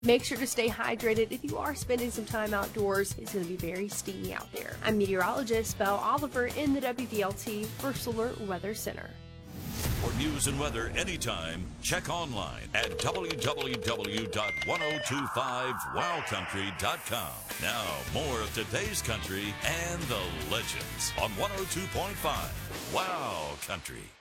Make sure to stay hydrated if you are spending some time outdoors. It's going to be very steamy out there. I'm meteorologist Belle Oliver in the WDLT First Alert Weather Center. For news and weather anytime, check online at www.1025wowcountry.com. Now, more of today's country and the legends on 102.5 Wow Country.